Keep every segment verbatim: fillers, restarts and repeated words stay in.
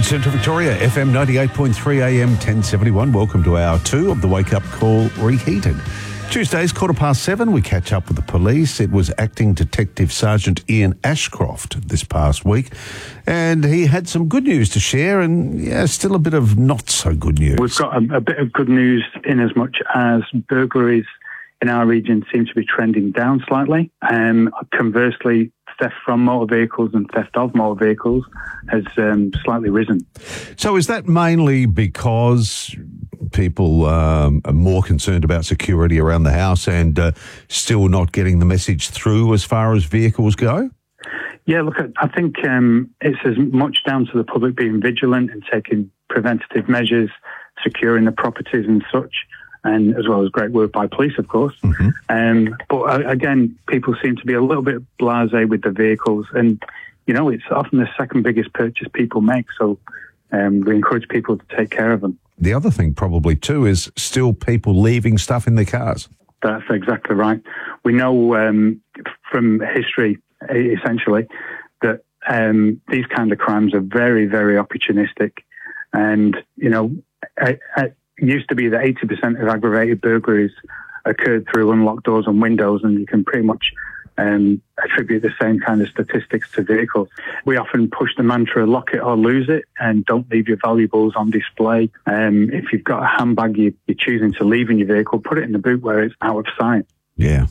Central Victoria, F M ninety-eight point three A M ten seventy-one. Welcome to hour two of the Wake Up Call Reheated. Tuesdays, quarter past seven, we catch up with the police. It was Acting Detective Sergeant Ian Ashcroft this past week, and he had some good news to share and, yeah, still a bit of not so good news. We've got a, a bit of good news in as much as burglaries in our region seem to be trending down slightly. Um, conversely, theft from motor vehicles and theft of motor vehicles has um, slightly risen. So is that mainly because people um, are more concerned about security around the house and uh, still not getting the message through as far as vehicles go? Yeah, look, I think um, it's as much down to the public being vigilant and taking preventative measures, securing the properties and such, and as well as great work by police, of course. Mm-hmm. Um, but uh, again, people seem to be a little bit blasé with the vehicles, and, you know, it's often the second biggest purchase people make, so um, we encourage people to take care of them. The other thing probably too is still people leaving stuff in their cars. That's exactly right. We know um, from history, essentially, that um, these kind of crimes are very, very opportunistic. And, you know, it, it used to be that eighty percent of aggravated burglaries occurred through unlocked doors and windows, and you can pretty much um, attribute the same kind of statistics to vehicles. We often push the mantra, lock it or lose it, and don't leave your valuables on display. Um, if you've got a handbag you, you're choosing to leave in your vehicle, put it in the boot where it's out of sight. Yeah.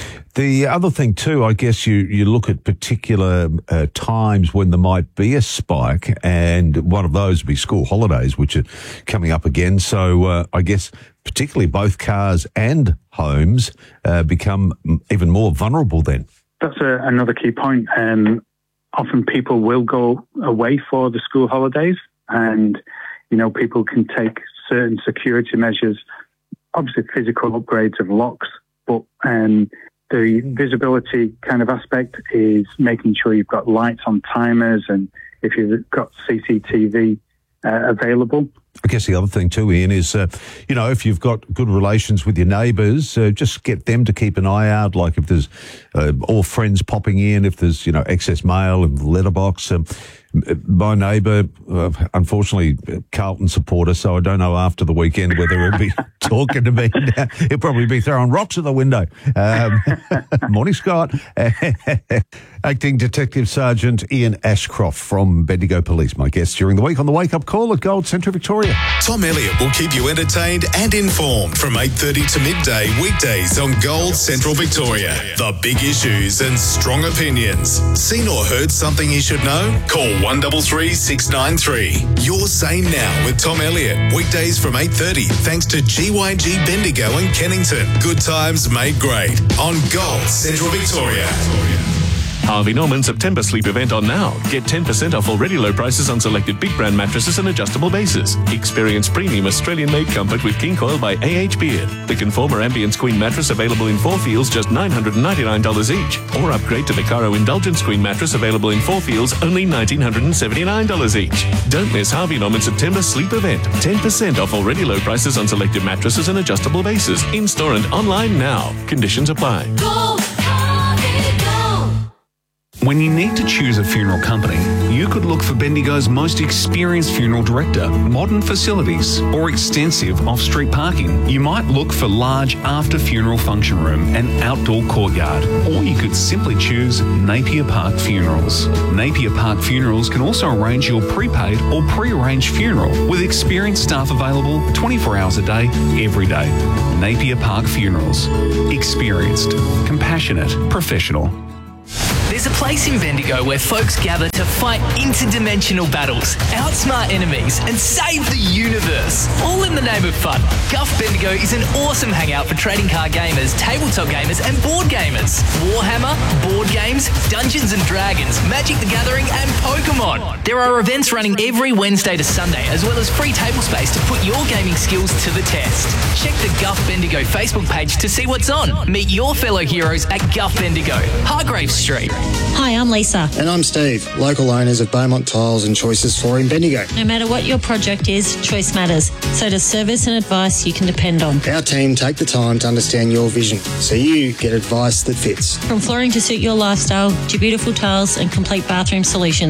The other thing too, I guess you, you look at particular uh, times when there might be a spike, and one of those would be school holidays, which are coming up again. So uh, I guess particularly both cars and homes uh, become even more vulnerable then. That's a, another key point. Um, often people will go away for the school holidays, and, you know, people can take certain security measures, obviously physical upgrades of locks, but um, the visibility kind of aspect is making sure you've got lights on timers, and if you've got C C T V uh, available. I guess the other thing too, Ian, is, uh, you know, if you've got good relations with your neighbours, uh, just get them to keep an eye out. Like if there's uh, all friends popping in, if there's, you know, excess mail in the letterbox. Um, my neighbour, uh, unfortunately, Carlton supporter, so I don't know after the weekend whether he'll be talking to me. He'll probably be throwing rocks at the window. Um, morning, Scott. Acting Detective Sergeant Ian Ashcroft from Bendigo Police, my guest during the week on the Wake Up Call at Gold Central Victoria. Tom Elliott will keep you entertained and informed from eight thirty to midday weekdays on Gold Central Victoria. The big issues and strong opinions. Seen or heard something you should know? Call one three three, six nine three. You're Sane Now with Tom Elliott. Weekdays from eight thirty thanks to G Y G Bendigo and Kennington. Good times made great on Gold Central Victoria. Harvey Norman September sleep event on now. Get ten percent off already low prices on selected big brand mattresses and adjustable bases. Experience premium Australian-made comfort with King Coil by A H Beard. The Conformer Ambience Queen mattress available in four feels just nine hundred ninety-nine dollars each. Or upgrade to the Caro Indulgence Queen mattress available in four feels only one thousand nine hundred seventy-nine dollars each. Don't miss Harvey Norman September sleep event. ten percent off already low prices on selected mattresses and adjustable bases. In-store and online now. Conditions apply. Go, Harvey, go. When you need to choose a funeral company, you could look for Bendigo's most experienced funeral director, modern facilities, or extensive off-street parking. You might look for large after-funeral function room and outdoor courtyard, or you could simply choose Napier Park Funerals. Napier Park Funerals can also arrange your prepaid or pre-arranged funeral with experienced staff available twenty-four hours a day, every day. Napier Park Funerals. Experienced, compassionate, professional. There's a place in Bendigo where folks gather to fight interdimensional battles, outsmart enemies, and save the universe, all in the name of fun. Guff Bendigo is an awesome hangout for trading card gamers, tabletop gamers, and board gamers. Warhammer, board games, Dungeons and Dragons, Magic the Gathering, and Pokemon. There are events running every Wednesday to Sunday, as well as free table space to put your gaming skills to the test. Check the Guff Bendigo Facebook page to see what's on. Meet your fellow heroes at Guff Bendigo, Hargrave Street. Hi, I'm Lisa. And I'm Steve, local owners of Beaumont Tiles and Choices Flooring Bendigo. No matter what your project is, choice matters. So does service and advice you can depend on. Our team take the time to understand your vision, so you get advice that fits. From flooring to suit your lifestyle, to beautiful tiles and complete bathroom solutions,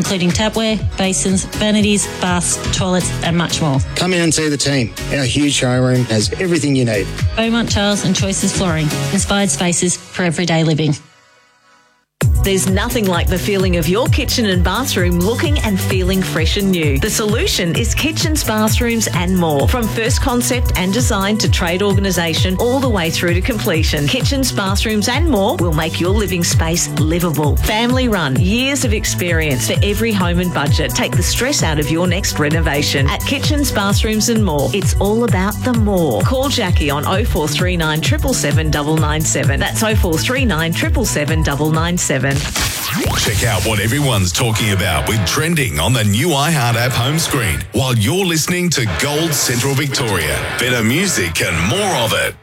including tapware, basins, vanities, baths, toilets, and much more. Come in and see the team. Our huge showroom has everything you need. Beaumont Tiles and Choices Flooring. Inspired spaces for everyday living. There's nothing like the feeling of your kitchen and bathroom looking and feeling fresh and new. The solution is Kitchens, Bathrooms and More. From first concept and design to trade organisation all the way through to completion. Kitchens, Bathrooms and More will make your living space livable. Family run, years of experience for every home and budget. Take the stress out of your next renovation. At Kitchens, Bathrooms and More, it's all about the more. Call Jackie on oh four three nine, seven seven seven, nine nine seven. That's oh four three nine, seven seven seven, nine nine seven. Check out what everyone's talking about with Trending on the new iHeart app home screen while you're listening to Gold Central Victoria. Better music and more of it.